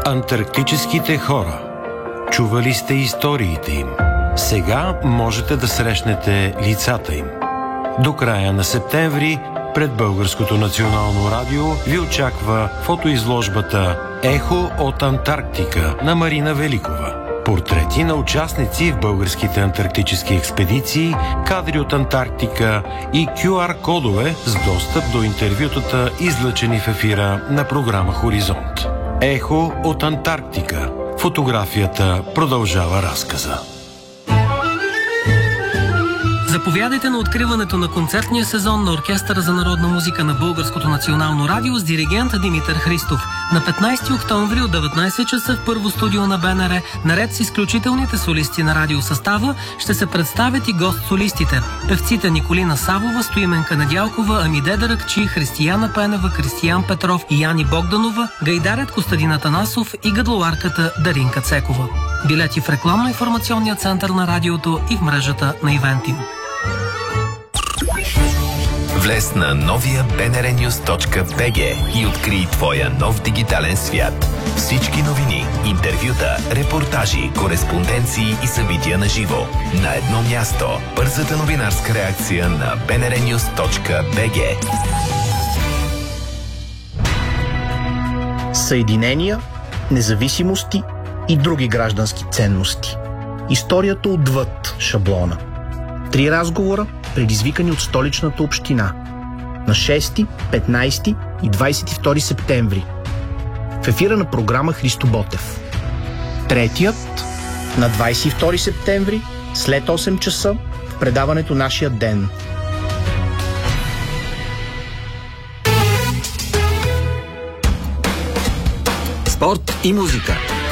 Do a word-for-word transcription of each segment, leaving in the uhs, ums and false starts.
Антарктическите хора. Чували сте историите им. Сега можете да срещнете лицата им. До края на септември пред Българското национално радио ви очаква фотоизложбата «Ехо от Антарктика» на Марина Великова. Портрети на участници в българските антарктически експедиции, кадри от Антарктика и кю ар кодове с достъп до интервютата, излъчени в ефира на програма Хоризонт. Ехо от Антарктика. Фотографията продължава разказа. Заповядайте на откриването на концертния сезон на Оркестъра за народна музика на Българското национално радио с диригент Димитър Христов. На петнайсети октомври от деветнайсет часа в първо студио на БНР, наред с изключителните солисти на радиосъстава, ще се представят и гост-солистите. Певците Николина Савова, Стоименка Недялкова, Амиде Даракчи, Християна Пенева, Кристиян Петров и Яни Богданова, гайдарят Костадин Атанасов и гадлоарката Даринка Цекова. Билети в рекламно-информационния център на радиото и в мрежата на Ивентим. Влез на новия би ен ар нюс точка би джи и открий твоя нов дигитален свят. Всички новини, интервюта, репортажи, кореспонденции и събития на живо. На едно място. Бързата новинарска реакция на би ен ар нюс точка би джи. Съединения, независимости и други граждански ценности. Историята отвъд шаблона. Три разговора, предизвикани от столичната община. На шести, петнайсети и двайсет и втори септември. В ефира на програма Христо Ботев. Третият на двайсет и втори септември, след осем часа, в предаването Нашия ден. Спорт и музика.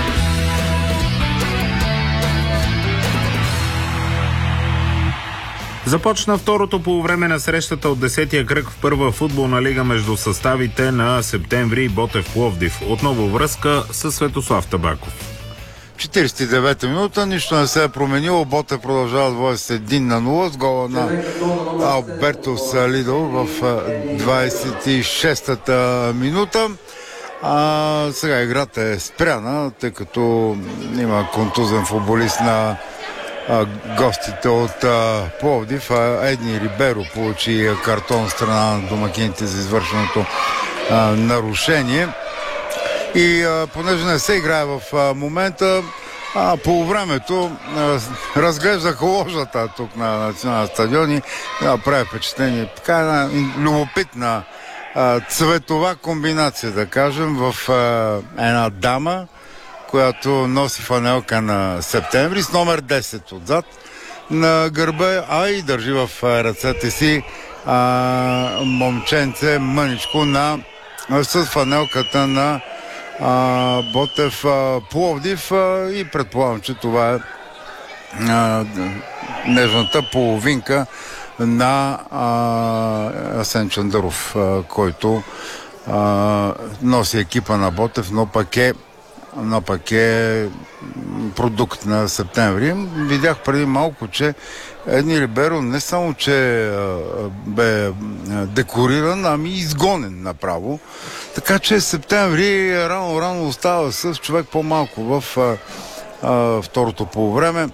Започна второто полувреме на срещата от десетия кръг в първа футболна лига между съставите на Септември и Ботев Пловдив. Отново връзка с Светослав Табаков. четирийсет и девета минута, нищо не се е променило. Ботев продължава да води с един на нула с гола на Алберто Салидо в двайсет и шестата минута. А, сега играта е спряна, тъй като има контузен футболист на а, гостите от а, Пловдив. А, Едни Риберо получи картон страна на домакините за извършеното а, нарушение. И а, понеже не се играе в а, момента, а, по времето а, разглеждах ложата тук на Националния стадион и а, прави впечатление. Така една любопитна а, цветова комбинация, да кажем, в а, една дама, която носи фанелка на Септември с номер десет отзад на гърба, а и държи в ръцете си а, момченце мъничко на, с фанелката на а, Ботев а, Пловдив а, и предполагам, че това е а, нежната половинка на а, Асен Чандаров, а, който а, носи екипа на Ботев, но пък е но пък е продукт на Септември. Видях преди малко, че Едни Риберо не само, че бе декориран, ами изгонен направо. Така че Септември рано-рано остава с човек по-малко в а, а, второто полувреме.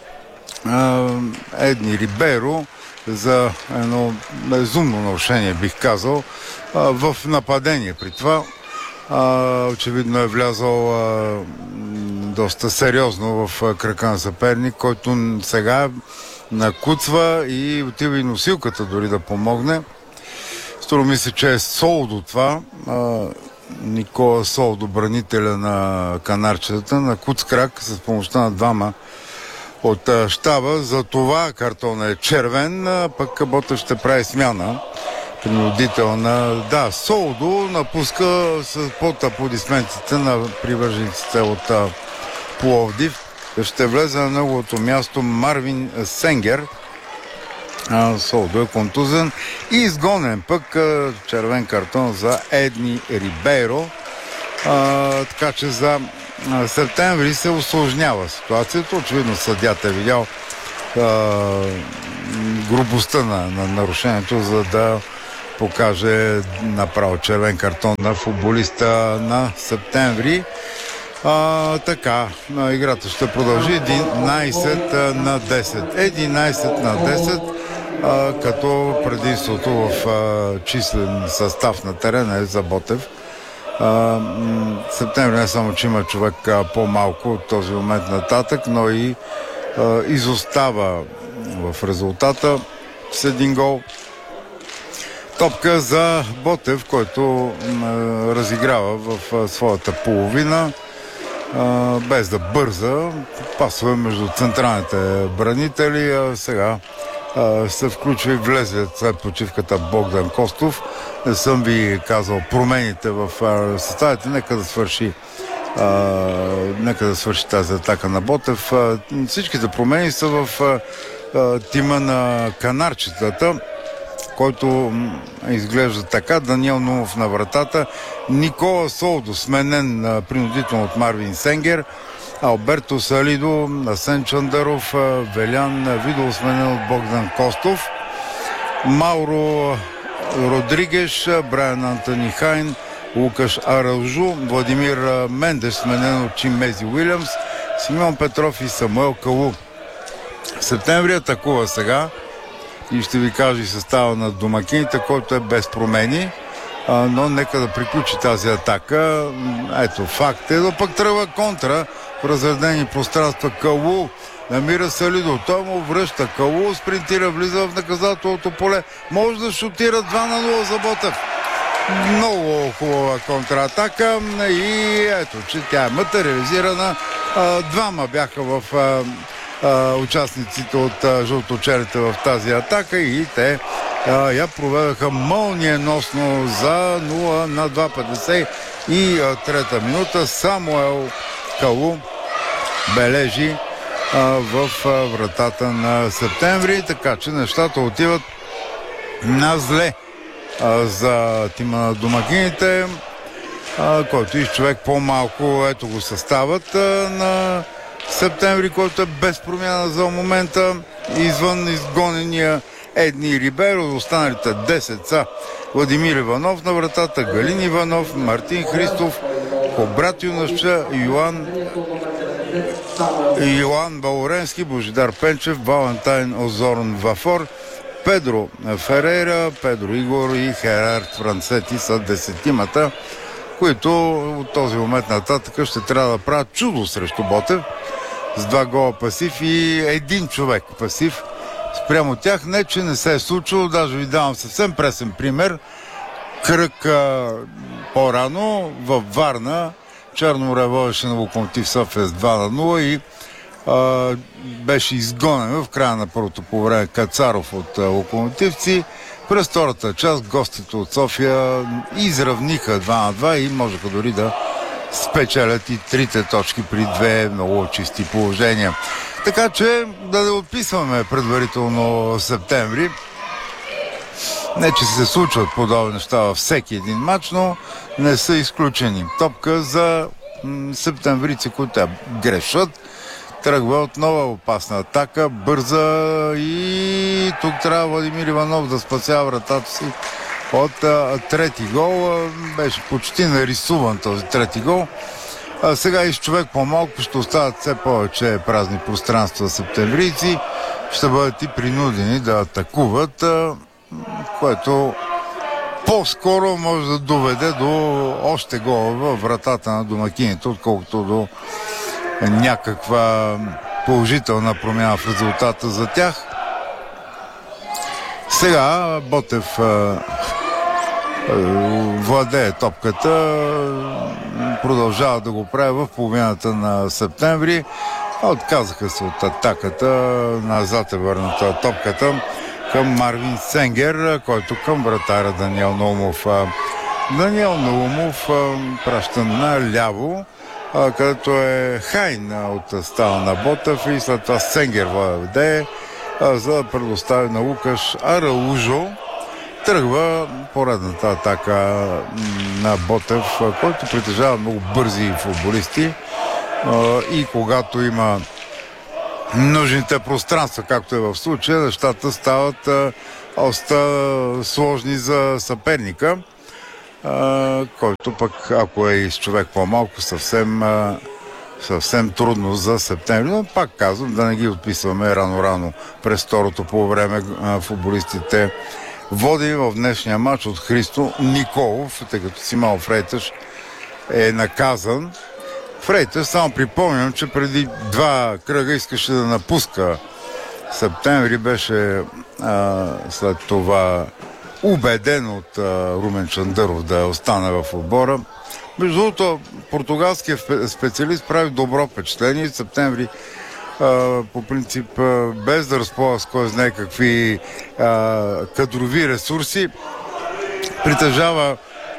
А, Едни Риберо за едно безумно нарушение, бих казал, а, в нападение при това. Uh, очевидно е влязъл uh, доста сериозно в uh, крака на съперник, който сега накуцва и отива и носилката дори да помогне. Струва ми се, че е Солдо това. Uh, Никола Солдо, бранителя на канарчетата, на куц крак с помощта на двама от uh, щаба. За това картона е червен, uh, пък Ботев ще прави смяна. Принудителна. Да, Солдо напуска с под аплодисментите на привържениците от а, Пловдив. Ще влезе на неговото място Марвин Сенгер. А, Солдо е контузен и изгонен пък а, червен картон за Едни Рибейро. А, така че за а, Септември се усложнява ситуацията. Очевидно съдията е видял а, грубостта на, на нарушението, за да покаже направо червен картон на футболиста на Септември. А, така, играта ще продължи единайсет на десет. единайсет на десет, а, като предимството в а, числен състав на терена е за Ботев. А, м- септември не само, че има човек а, по-малко от този момент нататък, но и а, изостава в резултата с един гол. Топка за Ботев, който м- разиграва в а, своята половина, а, без да бърза, пасва между централните бранители, а сега а, се включва и влезе след почивката Богдан Костов. Не съм ви казал промените в а, съставите, нека да свърши а, нека да свърши тази атака на Ботев. А, всичките промени са в а, а, тима на канарчетата, който м- изглежда така: Даниел Нумов на вратата, Никола Солдо сменен а, принудително от Марвин Сенгер, Алберто Салидо, Асен Чандаров, а, Велян Видол сменен от Богдан Костов, Мауро Родригеш, Брайан Антони Хайн, Лукаш Аралжу, Владимир Мендеш сменен от Чиммези Уилямс, Симеон Петров и Самуел Калу. Септември атакува сега и ще ви кажа и състава на домакините, който е без промени, а, но нека да приключи тази атака. Ето, факт е, но пък тръгва контра в разредени пространства. Калу намира Салидо, той му връща. Калу спринтира, влиза в наказателното поле, може да шутира два на нула за Ботев. Много хубава контратака и ето, че тя е материализирана. А, двама бяха в а, а, участниците от а, жълточерите в тази атака и те а, я проведаха мълниеносно за нула на два петдесет и трета минута. Самуел Калу бележи а, в а, вратата на Септември, така че нещата отиват на зле а, за тима на домакините, а, който и човек по-малко. Ето го съставът а, на Септември, който е без промяна за момента, извън изгонения Едни Риберо. Останалите десет са Владимир Иванов на вратата, Галин Иванов, Мартин Христов, Хобрат Юнашча, Йоан Йоан Балоренски, Божидар Пенчев, Валентайн Озорн Вафор, Педро Ферейра, Педро Игор и Херард Францети са десетимата, които от този момент нататък ще трябва да правят чудо срещу Ботев с два гола пасив и един човек пасив спрямо тях. Не, че не се е случило, даже ви давам съвсем пресен пример. Кръг а, по-рано във Варна Черноморе водеше на Локомотив София с два на нула и а, беше изгонен в края на първото по време Кацаров от а, локомотивци. През втората част гостите от София изравниха два на два и можеха дори да спечелят и трите точки при две много чисти положения. Така че да не отписваме предварително Септември. Не, че се случват подобни неща във всеки един матч, но не са изключени. Топка за м- септемврици, които грешат. Тръгва отново опасна атака, бърза и тук трябва Владимир Иванов да спасява вратата си от а, трети гол. А, беше почти нарисуван този трети гол. А сега и с човек по-малко ще остават все повече празни пространства септемврийци. Ще бъдат и принудени да атакуват, а, което по-скоро може да доведе до още гола във вратата на домакините, отколкото до някаква положителна промяна в резултата за тях. Сега Ботев а, а, владее топката, продължава да го прави в половината на Септември. Отказаха се от атаката, назад е върната топката към Марвин Сенгер, който към вратаря Даниел Наумов. Даниел Наумов праща наляво, където е Хайн от стала на Ботев и след това Сенгер въде, за да предостави на Лукаш Араужо. Тръгва поредната атака на Ботев, който притежава много бързи футболисти и когато има нужните пространства, както е в случая, нещата стават доста сложни за съперника, който пък, ако е и с човек по-малко, съвсем съвсем трудно за септември, но пак казвам, да не ги отписваме рано-рано през второто по време футболистите. Води в днешния матч от Христо Николов, тъй като Симал Фрейтъш е наказан. Фрейтъш, само припомням, че преди два кръга искаше да напуска септември, беше а, след това убеден от а, Румен Чандъров да остане в отбора. Между другото, португалският специалист прави добро впечатление. Септември а, по принцип, а, без да разполага с кой знае какви а, кадрови ресурси, притежава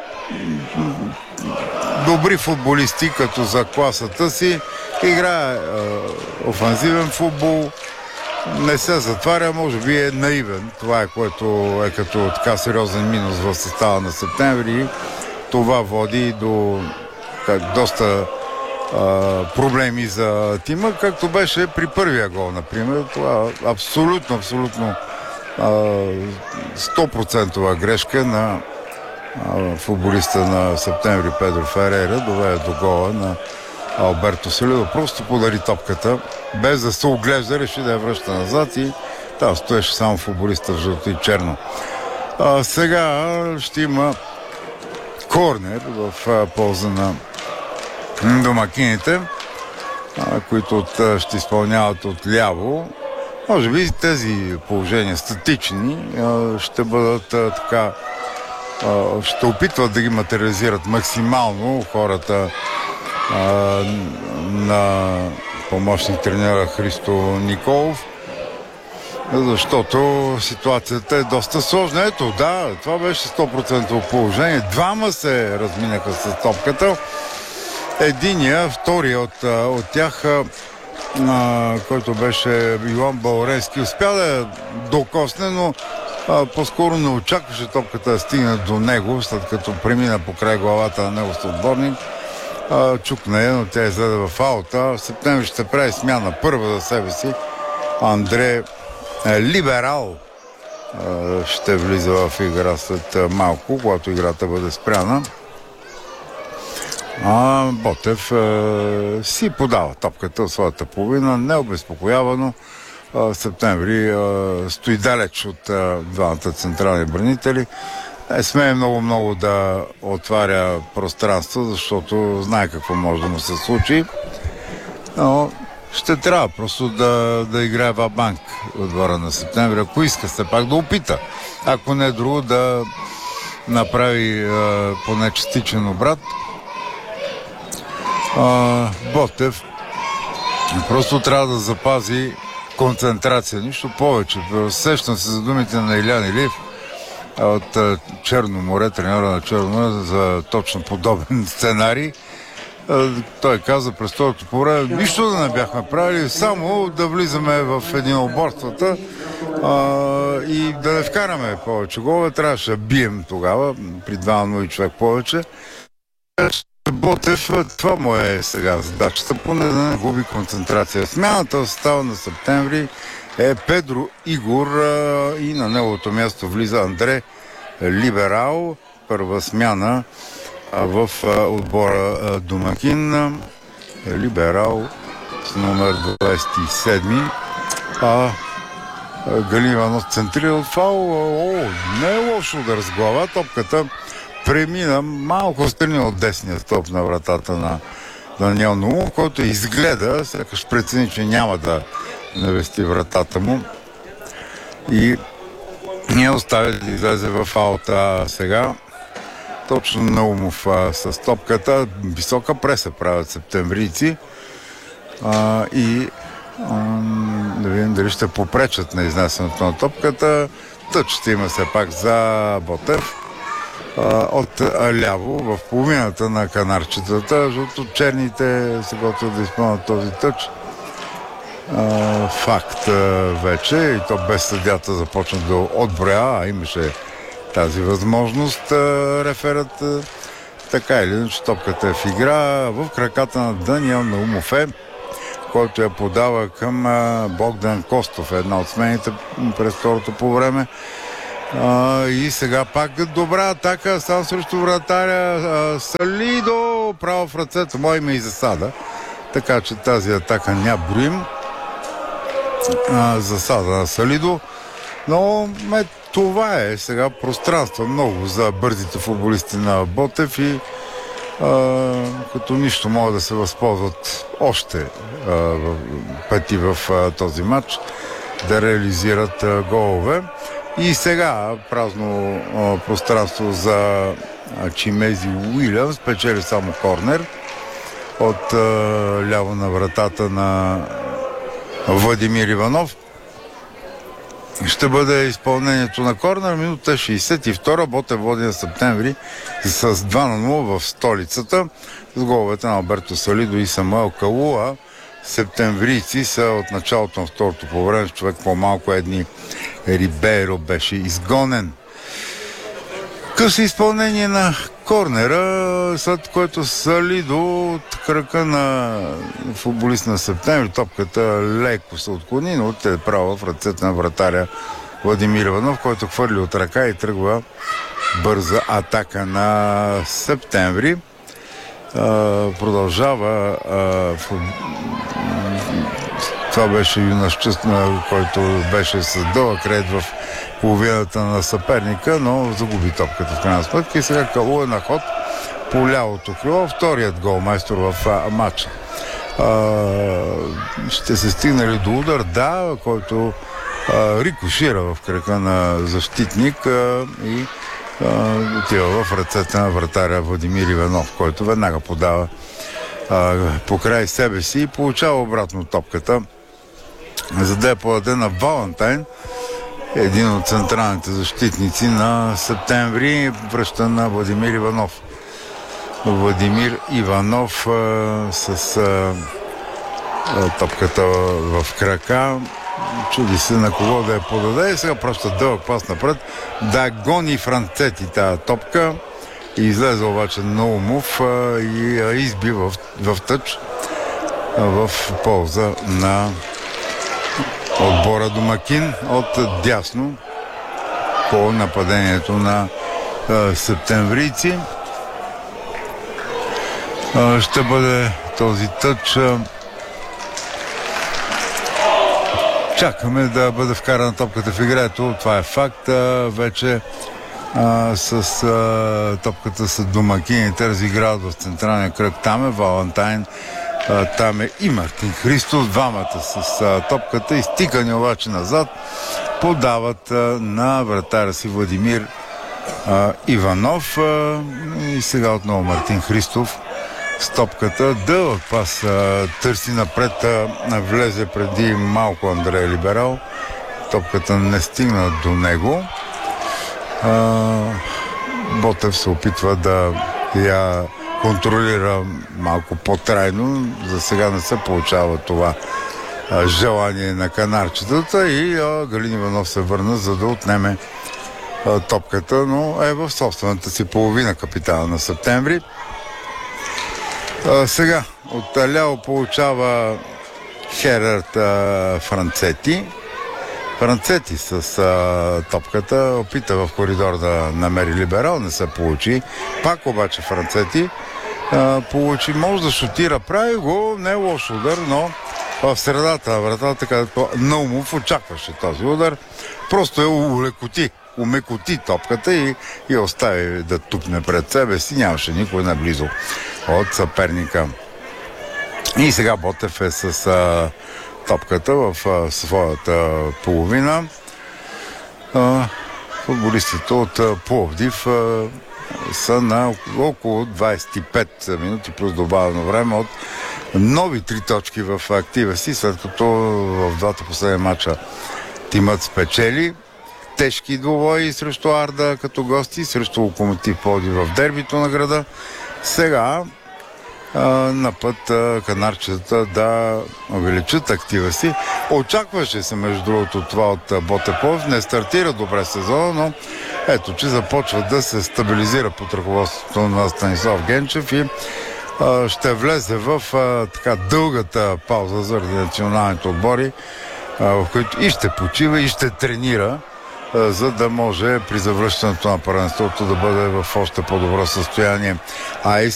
добри футболисти, като за класата си, играе а, офанзивен футбол, не се затваря, може би е наивен. Това е, което е като така сериозен минус в състава на септември. Това води до как, доста а, проблеми за тима, както беше при първия гол, например. Това абсолютно, абсолютно а, сто процента грешка на а, футболиста на септември Педро Ферейра, доведе до гола на Алберто Солидо. Просто подари топката, без да се оглежда, реши да я връща назад и там стоеше само футболиста в жълто и черно. А, сега ще има корнер в а, полза на домакините, а, които от, ще изпълняват от ляво. Може би тези положения статични а, ще бъдат а, така а, ще опитват да ги материализират максимално хората а, на помощник тренера Христо Николов, защото ситуацията е доста сложна. Ето, да, това беше сто процента положение. Двама се разминаха с топката. Единия, втория от, от тях, а, който беше Йоан Балоренски, успя да докосне, но а, по-скоро не очакваше топката да стигне до него, след като премина покрай главата на него отборник. Чукна я, но тя излезе в аута. В септември ще прави смяна първа за себе си. Андре Либерал ще влиза в игра след малко, когато играта бъде спряна. А Ботев е, си подава топката от своята половина, необезпокоявано. В септември е, стои далеч от е, двамата централни бранители. Не смее много-много да отваря пространство, защото знае какво може да му се случи. Но ще трябва просто да, да играе ва-банк отбора на септември. Ако иска се пак да опита. Ако не е друго, да направи а, поне частичен обрат. А, Ботев просто трябва да запази концентрация. Нищо повече. Сещам се за думите на Илян Илиев от Черно море, треньора на Черно море, за точно подобен сценарий. Той каза през второто по време, нищо да не бяхме правили, само да влизаме в един оборствата а, и да не вкараме повече голове. Трябваше да бием тогава, при два нула човек повече. Ботев, това му е сега задачата, поне да не губи концентрация. Смяната в състава на септември е Педро Игор а, и на неговото място влиза Андре Либерал. Първа смяна а, в а, отбора а, домакин. А, Либерал с номер двадесет и седми. А, Галин Иванов центрира от фаул. О, не е лошо да разглава. Топката премина малко страни от десния стоп на вратата на Даниел Наумов, който изгледа, сякаш прецени, че няма да навести вратата му и не оставя да излезе в аута сега. Точно Наумов а, с топката. Висока преса правят септемврийци а, и а, да видим дали ще попречат на изнесенето на топката. Тъч ще има все пак за Ботев от ляво в половината на канарчетата, защото черните се готвят да изпълнят този тъч. А, факт а, вече, и то без съдята започна да отброя, а имаше тази възможност. А, реферът а, така или иначе топката е в игра в краката на Даниел Наумов, който я подава към а, Богдан Костов, една от смените през второто по време. Uh, и сега пак добра атака сам срещу вратаря. uh, Солидо право в ръцете, мой има и засада, така че тази атака ня броим. А, засада на Салидо. Но ме, това е сега пространство много за бързите футболисти на Ботев и а, като нищо могат да се възползват още а, пъти в а, този матч да реализират а, голове. И сега празно а, пространство за а, Чимези Уилямс, печели само корнер от а, ляво на вратата на Владимир Иванов. Ще бъде изпълнението на корнер, минута шейсет и втора. Ботев води на Септември с два на нула в столицата с головете на Алберто Салидо и Самуел Калуа. Септемврийци са от началото на второто по време, човек по-малко едни Рибейро беше изгонен. Късно изпълнение на корнера, след което Салидо от кръка на футболист на Септември, топката леко се отклони, но те е право в ръцете на вратаря Владимир Иванов, който хвърли от ръка и тръгва бърза атака на Септември. Продължава футбол. Това беше юнашчист, който беше с дълъг ред в половината на съперника, но загуби топката в крайна сметка и сега Калу е на ход по лявото крило. Вторият голмайстор в а, матча. А, ще се стигне ли до удар? Да, който а, рикошира в кръка на защитник а, и а, отива в ръцете на вратаря Владимир Иванов, който веднага подава а, покрай себе си и получава обратно топката, за да я подаде на Валентайн, един от централните защитници на Септември, връща на Владимир Иванов. Владимир Иванов а, с а, а, топката в крака, чуди се на кого да я подаде и сега просто дълъг пас напред да гони Францети тази топка и излезе обаче Наумов а, и а, изби в, в тъч а, в полза на отбора домакин от дясно по нападението на а, септемврийци. А, ще бъде този тъч. А, чакаме да бъде вкарана топката в игрето. Това е факт. А, вече а, с а, топката са домакините разиграват в централния кръг. Там е Валентайн. Uh, там е и Мартин Христов, двамата с uh, топката, изтикани обаче назад, подават uh, на вратаря си Владимир uh, Иванов uh, и сега отново Мартин Христов с топката. Дълъг пас uh, търси напред, uh, влезе преди малко Андрея Либерал, топката не стигна до него. uh, Ботев се опитва да я контролира малко по-трайно. За сега не се получава това а, желание на канарчетата и а, Галин Иванов се върна, за да отнеме а, топката, но е в собствената си половина капитана на Септември. А, сега от ляво получава Херард а, Францети. Францети с а, топката опита в коридор да намери Либерал, не се получи. Пак обаче Францети а, получи, може да шутира, прави го, не е лош удар, но в средата на вратата, където Наумов очакваше този удар, просто е улекоти, умекоти топката и, и остави да тупне пред себе си, нямаше никой наблизо от съперника. И сега Ботев е с а, топката в а, своята половина. А, футболистите от а, Пловдив а, са на около двайсет и пет минути плюс добавено време от нови три точки в актива си, след като в двата последни матча тимът спечели. Тежки двубои срещу Арда като гости, срещу Локомотив Пловдив в дербито на града. Сега на път канарчетата да увеличат актива си. Очакваше се, между другото, това от Ботев Пловдив. Не стартира добре сезона, но ето, че започва да се стабилизира под ръководството на Станислав Генчев и а, ще влезе в а, така дългата пауза заради националните отбори, а, в които и ще почива, и ще тренира, а, за да може при завръщането на първенството да бъде в още по-добро състояние. А и